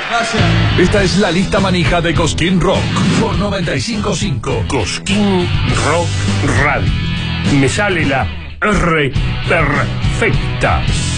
Gracias. Esta es la lista manija de Cosquín Rock por 95.5. Cosquín Rock Radio. Me sale la R perfecta.